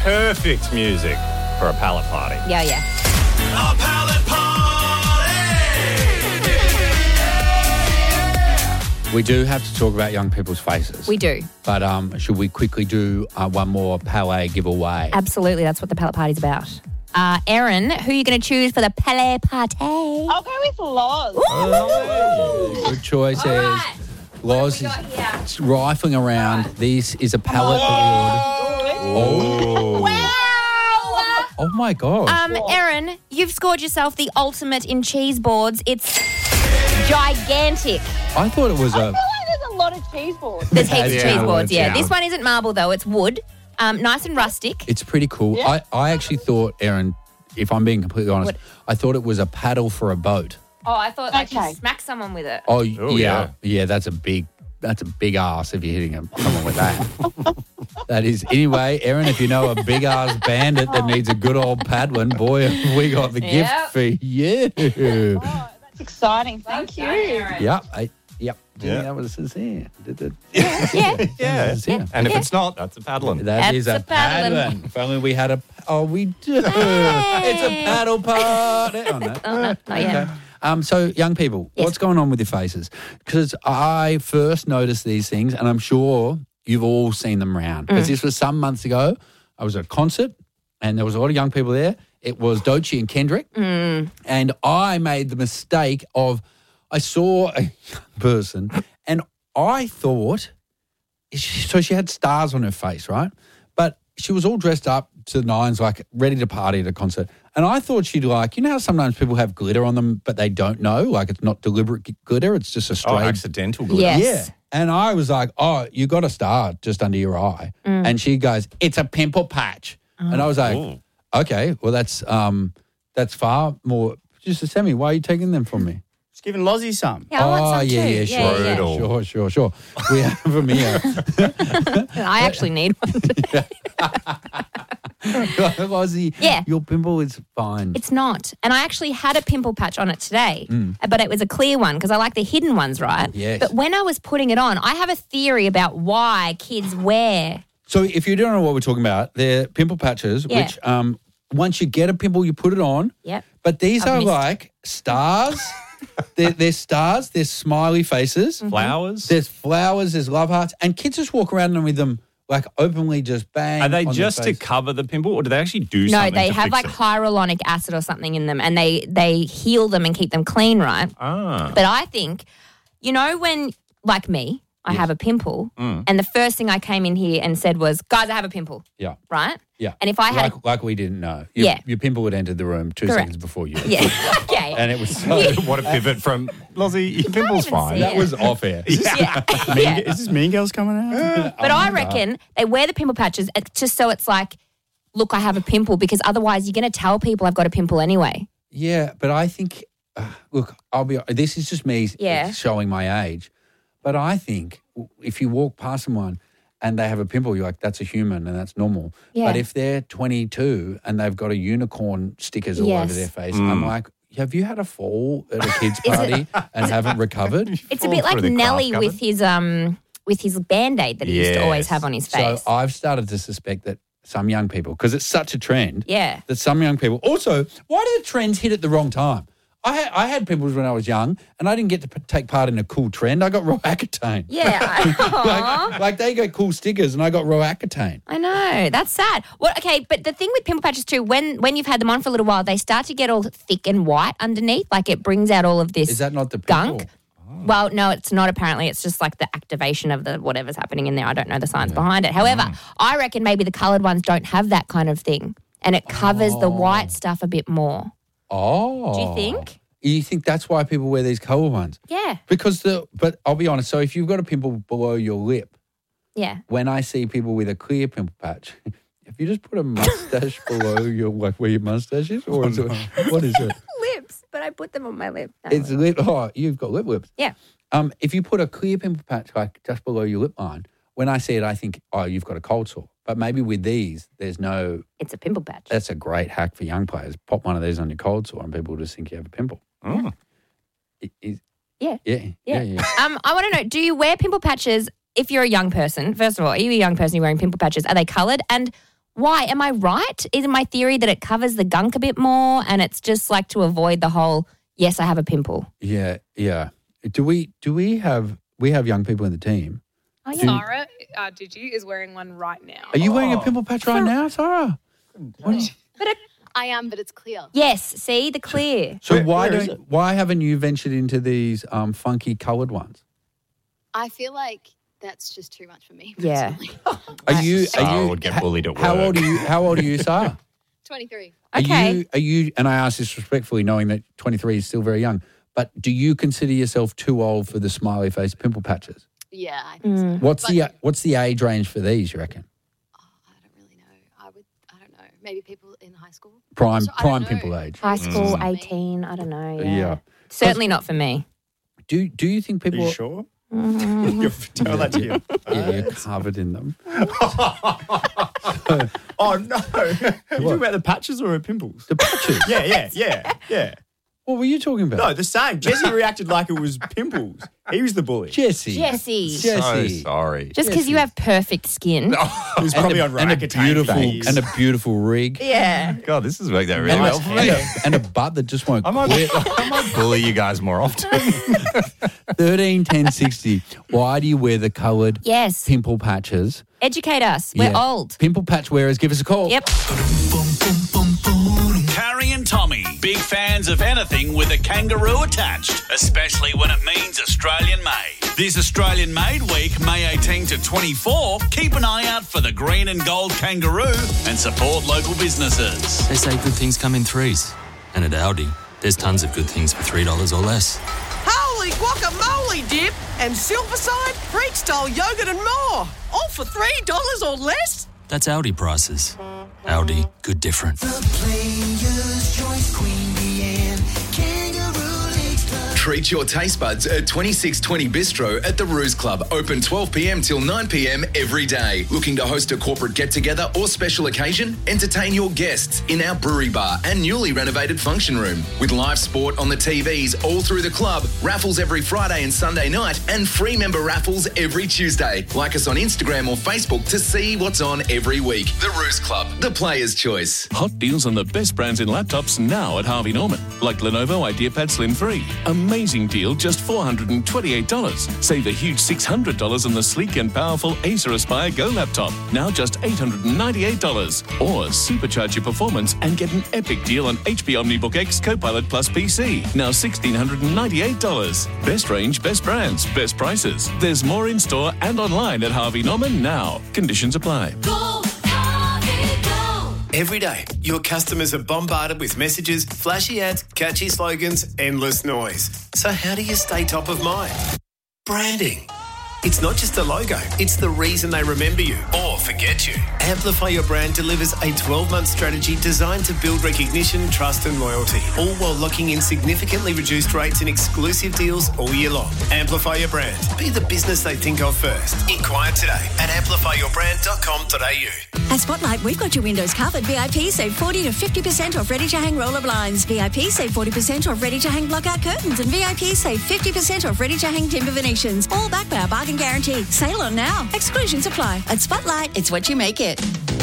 perfect music for a pallet party. Yeah, yeah. A pallet party. We do have to talk about young people's faces. We do. But should we quickly do one more Palais giveaway? Absolutely. That's what the pallet party's about. Erin, who are you going to choose for the pallet party? I'll go with Loz. Good choices. right. Loz What have we got is rifling around. This is a pallet award. Oh. Wow! Oh, my God. Erin, you've scored yourself the ultimate in cheese boards. It's gigantic. I thought it was I a... feel like there's a lot of cheese boards. There's heaps of Yeah, cheese boards, yeah. yeah. This one isn't marble, though. It's wood. Nice and rustic. It's pretty cool. Yeah. I actually thought, Erin, if I'm being completely honest, What? I thought it was a paddle for a boat. Oh, I thought like Okay. you smack someone with it. Oh, yeah. Yeah, that's a big ass if you're hitting someone with that. That is. Anyway, Erin, if you know a big ass bandit that needs a good old paddling, boy, have we got the Yep. gift for you. Oh, that's exciting. Thank you. Yep. Yep. Do you Yeah. think that was sincere? Yeah. Yeah. And if it's not, that's a paddling. That is That's a a paddling. paddling. If only we had a... Oh, we do. It's a paddle party. Oh, no. Oh, no, not yet. So, young people, Yes. what's going on with your faces? Because I first noticed these things, and I'm sure you've all seen them around. Because this was some months ago. I was at a concert, and there was a lot of young people there. It was Doechii and Kendrick. And I made the mistake of, I saw a young person, and I thought, so she had stars on her face, right? But she was all dressed up to the nines, like ready to party at a concert. And I thought she'd like, you know how sometimes people have glitter on them, but they don't know? Like it's not deliberate glitter, it's just a Oh, straight. accidental glitter. Yes. Yeah. And I was like, oh, you got a star just under your eye. And she goes, it's a pimple patch. And I was like, Ooh. okay, well, that's far more. Just send me, why are you taking them from me? Just giving Lozzie some. Yeah, I want some yeah, too. sure. Brutal. Sure. We have them here. I actually need one. Lozzie, Yeah. your pimple is fine. It's not. And I actually had a pimple patch on it today, but it was a clear one because I like the hidden ones, right? Yes. But when I was putting it on, I have a theory about why kids wear. So if you don't know what we're talking about, they're pimple patches, Yeah. which once you get a pimple, you put it on. Yep. But these I've are missed- like stars. they're stars. They're smiley faces. Flowers? There's flowers. There's love hearts. And kids just walk around with them like openly just bang. Are they on their just to face. cover the pimple, or do they actually do No, something they to have fix like it? hyaluronic acid or something in them and they heal them and keep them clean, right? Ah. But I think, you know, when, like me, I have a pimple and the first thing I came in here and said was, guys, I have a pimple, Yeah. right? Yeah. And if I had like we didn't know. Yeah. Your pimple had entered the room 2 Correct. seconds before you. Yeah, okay. And it was so... What a pivot from Lozzie, your pimple's even fine. see That it. was off air. yeah. yeah. Is this Mean Girls coming out? But I reckon they wear the pimple patches just so it's like, look, I have a pimple, because otherwise you're going to tell people I've got a pimple anyway. Yeah, but I think, look, this is just me Yeah. showing my age, but I think if you walk past someone and they have a pimple, you're like, that's a human and that's normal. Yeah. But if they're 22 and they've got a unicorn stickers all over Yes. their face, I'm like, have you had a fall at a kid's party and haven't recovered? It's a bit like through the Nelly craft with his Band-Aid that he used to always Yes. have on his face. So I've started to suspect that some young people, because it's such a trend, Yeah. that some young people, also, why do the trends hit at the wrong time? I had pimples when I was young, and I didn't get to take part in a cool trend. I got Roaccutane. Yeah. like they got cool stickers, and I got Roaccutane. I know. That's sad. Well, okay, but the thing with pimple patches too, when you've had them on for a little while, they start to get all thick and white underneath. Like it brings out all of this Is that not the pimple? gunk. Well, no, it's not apparently. It's just like the activation of the whatever's happening in there. I don't know the science behind it. However, I reckon maybe the coloured ones don't have that kind of thing, and it covers the white stuff a bit more. Oh. Do you think? You think that's why people wear these colour ones? Yeah. But I'll be honest, so if you've got a pimple below your lip, Yeah. when I see people with a clear pimple patch, if you just put a mustache below your, like where your mustache is, or is it, what is it? Lips, but I put them on my lip. It's lip. Oh, you've got lips. Yeah. If you put a clear pimple patch like just below your lip line, when I see it, I think, oh, you've got a cold sore. But maybe with these, there's no. It's a pimple patch. That's a great hack for young players. Pop one of these on your cold sore, and people will just think you have a pimple. Oh. Yeah. Yeah. I want to know, do you wear pimple patches if you're a young person? First of all, are you a young person who's wearing pimple patches? Are they coloured? And Why? Am I right? Is my theory that it covers the gunk a bit more and it's just like to avoid the whole, yes, I have a pimple? Yeah. Do we have young people in the team? Oh, yeah. Sarah, Digi, is wearing one right now. Are you wearing a pimple patch right now, Sarah? I am, but it's clear. Yes, see, the clear. So Where is it? why haven't you ventured into these funky coloured ones? I feel like that's just too much for me. Yeah. personally. Sarah would get bullied at work. How old are you, Sarah? 23. Okay. Are you? And I ask this respectfully, knowing that 23 is still very young. But do you consider yourself too old for the smiley face pimple patches? Yeah, I think so. What's the age range for these? You reckon? Oh, I don't really know. I don't know. Maybe people in high school. Prime So I don't know. pimple age. High school, 18, I don't know. Yeah. Yeah. Certainly not for me. Do you think Are people? you sure? Tell that to you. Yeah, you're covered in them. Oh, no. Are you talking about the patches or her pimples? The patches. Yeah. What were you talking about? No, the same. Jesse reacted like it was pimples. He was the bully. Jesse. Jesse. So Jesse. sorry. Just because you have perfect skin. He was probably on and a Racketein beautiful phase. and a beautiful rig. Yeah. God, this has worked out really And, well for me. and a butt that just won't I might, quit. I might bully you guys more often. 13, 10, 60. Why do you wear the coloured Yes. pimple patches? Educate us. We're Yeah. old. Pimple patch wearers, give us a call. Yep. Carrie and Tommy, big fans of anything with a kangaroo attached, especially when it means Australian made. This Australian Made Week, May 18 to 24, keep an eye out for the green and gold kangaroo and support local businesses. They say good things come in threes. And at Aldi, there's tons of good things for $3 or less. Holy guacamole dip and Silverside, Freak-style yogurt and more. All for $3 or less? That's Aldi prices. Aldi, good different. Treat your taste buds at 2620 Bistro at the Ruse Club. Open 12 p.m. till 9 p.m. every day. Looking to host a corporate get-together or special occasion? Entertain your guests in our brewery bar and newly renovated function room. With live sport on the TVs all through the club, raffles every Friday and Sunday night, and free member raffles every Tuesday. Like us on Instagram or Facebook to see what's on every week. The Ruse Club, the player's choice. Hot deals on the best brands in laptops now at Harvey Norman. Like Lenovo IdeaPad Slim 3. Amazing deal, just $428. Save a huge $600 on the sleek and powerful Acer Aspire Go laptop. Now just $898. Or supercharge your performance and get an epic deal on HP OmniBook X Copilot Plus PC. Now $1,698. Best range, best brands, best prices. There's more in store and online at Harvey Norman now. Conditions apply. Every day, your customers are bombarded with messages, flashy ads, catchy slogans, endless noise. So how do you stay top of mind? Branding. It's not just a logo, it's the reason they remember you or forget you. Amplify Your Brand delivers a 12-month strategy designed to build recognition, trust and loyalty, all while locking in significantly reduced rates and exclusive deals all year long. Amplify Your Brand. Be the business they think of first. Inquire today at amplifyyourbrand.com.au. At Spotlight, we've got your windows covered. VIP save 40 to 50% off ready-to-hang roller blinds. VIP save 40% off ready-to-hang blockout curtains. And VIP save 50% off ready-to-hang timber Venetians. All backed by our bargain guarantee. Sale on now. Exclusions apply. At Spotlight, it's what you make it.